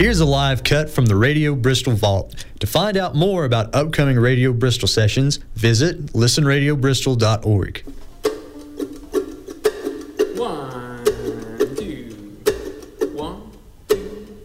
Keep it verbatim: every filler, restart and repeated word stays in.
Here's a live cut from the Radio Bristol Vault. To find out more about upcoming Radio Bristol sessions, visit listen radio bristol dot org. One.